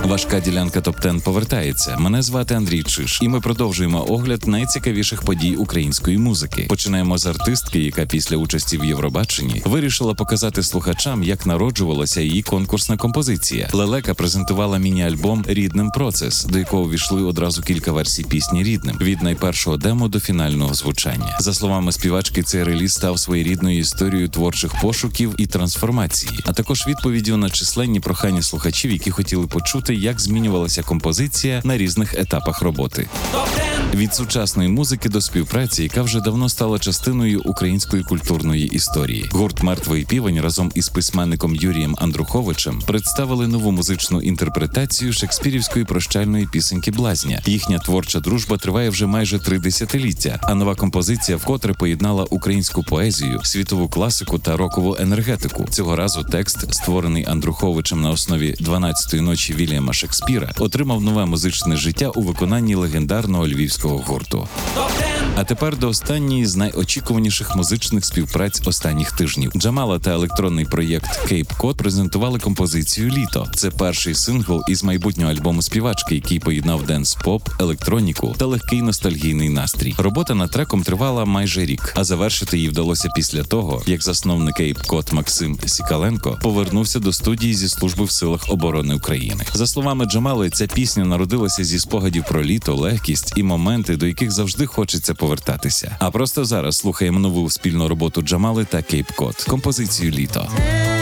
Важка ділянка ТОП-10 повертається. Мене звати Андрій Чиш, і ми продовжуємо огляд найцікавіших подій української музики. Починаємо з артистки, яка після участі в Євробаченні вирішила показати слухачам, як народжувалася її конкурсна композиція. Лелека презентувала міні-альбом «Рідним процес», до якого увійшли одразу кілька версій пісні «Рідним» від найпершого демо до фінального звучання. За словами співачки, цей реліз став своєрідною історією творчих пошуків і трансформації, а також відповіддю на численні прохання слухачів, які хотіли почути, як змінювалася композиція на різних етапах роботи. Від сучасної музики до співпраці, яка вже давно стала частиною української культурної історії. Гурт «Мертвий півень» разом із письменником Юрієм Андруховичем представили нову музичну інтерпретацію шекспірівської прощальної пісеньки «Блазня». Їхня творча дружба триває вже майже 3 десятиліття, а нова композиція вкотре поєднала українську поезію, світову класику та рокову енергетику. Цього разу текст, створений Андруховичем на основі «12-ї ночі» Вільяма Шекспіра, отримав нове музичне життя у виконанні легендарного львівського гурту. А тепер до останньої з найочікуваніших музичних співпраць останніх тижнів. Джамала та електронний проєкт Cape Cod презентували композицію «Літо». Це перший сингл із майбутнього альбому співачки, який поєднав денс-поп, електроніку та легкий ностальгійний настрій. Робота над треком тривала майже рік, а завершити її вдалося після того, як засновник Cape Cod Максим Сікаленко повернувся до студії зі служби в силах оборони України. За словами Джамали, ця пісня народилася зі спогадів про літо, легкість і моменти, до яких завжди хочеться повертатися. А просто зараз слухаємо нову спільну роботу Джамали та Cape Cod – композицію «Літо».